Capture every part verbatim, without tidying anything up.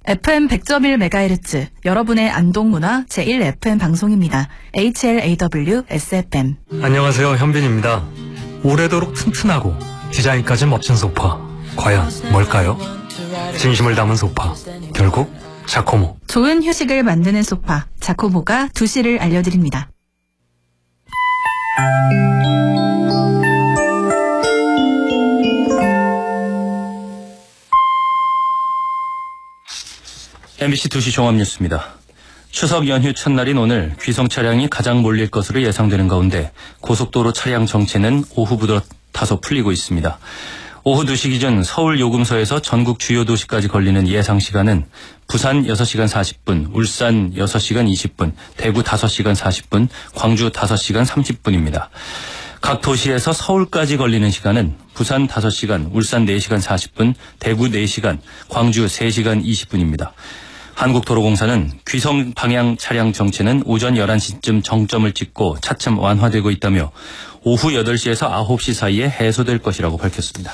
에프엠 백 점 일 메가헤르츠 여러분의 안동문화 제일 에프엠 방송입니다. 에이치엘에이더블유 에스에프엠. 안녕하세요, 현빈입니다. 오래도록 튼튼하고 디자인까지 멋진 소파, 과연 뭘까요? 진심을 담은 소파, 결국 자코모. 좋은 휴식을 만드는 소파 자코모가 두 시를 알려드립니다. 엠비씨 두 시 종합뉴스입니다. 추석 연휴 첫날인 오늘 귀성 차량이 가장 몰릴 것으로 예상되는 가운데 고속도로 차량 정체는 오후부터 다소 풀리고 있습니다. 오후 두 시 기준 서울 요금소에서 전국 주요 도시까지 걸리는 예상 시간은 부산 여섯 시간 사십 분, 울산 여섯 시간 이십 분, 대구 다섯 시간 사십 분, 광주 다섯 시간 삼십 분입니다. 각 도시에서 서울까지 걸리는 시간은 부산 다섯 시간, 울산 네 시간 사십 분, 대구 네 시간, 광주 세 시간 이십 분입니다. 한국도로공사는 귀성 방향 차량 정체는 오전 열한 시쯤 정점을 찍고 차츰 완화되고 있다며 오후 여덟 시에서 아홉 시 사이에 해소될 것이라고 밝혔습니다.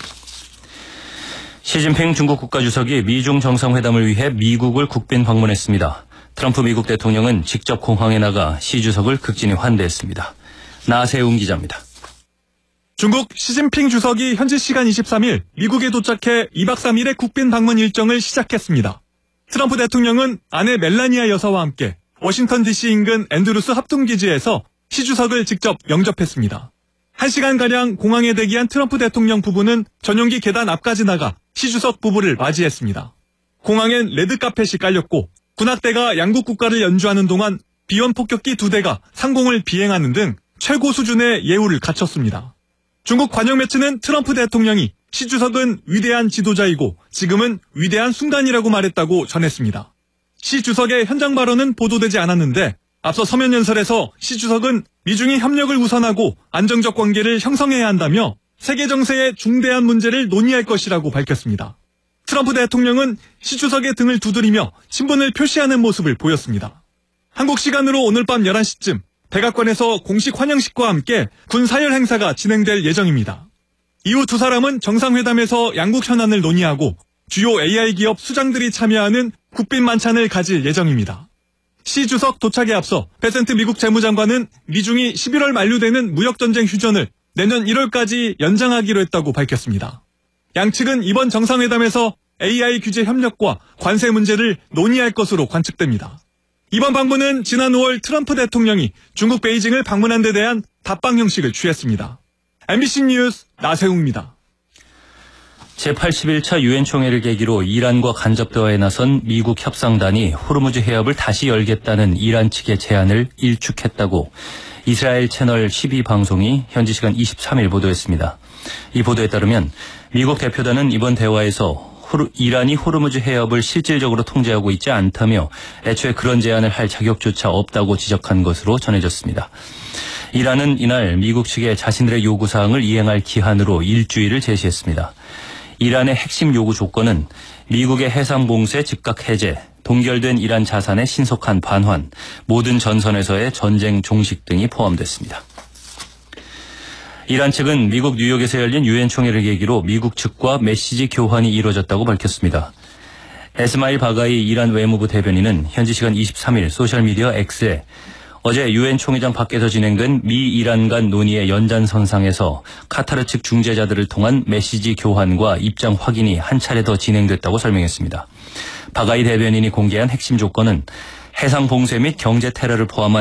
시진핑 중국 국가주석이 미중 정상회담을 위해 미국을 국빈 방문했습니다. 트럼프 미국 대통령은 직접 공항에 나가 시 주석을 극진히 환대했습니다. 나세웅 기자입니다. 중국 시진핑 주석이 현지 시간 이십삼 일 미국에 도착해 이 박 삼 일의 국빈 방문 일정을 시작했습니다. 트럼프 대통령은 아내 멜라니아 여사와 함께 워싱턴 디씨 인근 앤드루스 합동기지에서 시 주석을 직접 영접했습니다. 한 시간가량 공항에 대기한 트럼프 대통령 부부는 전용기 계단 앞까지 나가 시 주석 부부를 맞이했습니다. 공항엔 레드카펫이 깔렸고 군악대가 양국 국가를 연주하는 동안 비원 폭격기 두 대가 상공을 비행하는 등 최고 수준의 예우를 갖췄습니다. 중국 관영 매체는 트럼프 대통령이 시 주석은 위대한 지도자이고 지금은 위대한 순간이라고 말했다고 전했습니다. 시 주석의 현장 발언은 보도되지 않았는데 앞서 서면 연설에서 시 주석은 미중이 협력을 우선하고 안정적 관계를 형성해야 한다며 세계 정세의 중대한 문제를 논의할 것이라고 밝혔습니다. 트럼프 대통령은 시 주석의 등을 두드리며 친분을 표시하는 모습을 보였습니다. 한국 시간으로 오늘 밤 열한 시쯤 백악관에서 공식 환영식과 함께 군 사열 행사가 진행될 예정입니다. 이후 두 사람은 정상회담에서 양국 현안을 논의하고 주요 에이아이 기업 수장들이 참여하는 국빈 만찬을 가질 예정입니다. 시 주석 도착에 앞서 베센트 미국 재무장관은 미중이 십일월 만료되는 무역전쟁 휴전을 내년 일월까지 연장하기로 했다고 밝혔습니다. 양측은 이번 정상회담에서 에이아이 규제 협력과 관세 문제를 논의할 것으로 관측됩니다. 이번 방문은 지난 오월 트럼프 대통령이 중국 베이징을 방문한 데 대한 답방 형식을 취했습니다. 엠비씨 뉴스 나세웅입니다. 제팔십일 차 유엔 총회를 계기로 이란과 간접 대화에 나선 미국 협상단이 호르무즈 해협을 다시 열겠다는 이란 측의 제안을 일축했다고 이스라엘 채널 십이 방송이 현지 시간 이십삼 일 보도했습니다. 이 보도에 따르면 미국 대표단은 이번 대화에서 호르, 이란이 호르무즈 해협을 실질적으로 통제하고 있지 않다며 애초에 그런 제안을 할 자격조차 없다고 지적한 것으로 전해졌습니다. 이란은 이날 미국 측에 자신들의 요구사항을 이행할 기한으로 일주일을 제시했습니다. 이란의 핵심 요구 조건은 미국의 해상봉쇄 즉각 해제, 동결된 이란 자산의 신속한 반환, 모든 전선에서의 전쟁 종식 등이 포함됐습니다. 이란 측은 미국 뉴욕에서 열린 유엔 총회를 계기로 미국 측과 메시지 교환이 이루어졌다고 밝혔습니다. 에스마일 바가이 이란 외무부 대변인은 현지 시간 이십삼 일 소셜미디어 X에 어제 유엔 총회장 밖에서 진행된 미 이란 간 논의의 연장선상에서 카타르 측 중재자들을 통한 메시지 교환과 입장 확인이 한 차례 더 진행됐다고 설명했습니다. 바가이 대변인이 공개한 핵심 조건은 해상 봉쇄 및 경제 테러를 포함한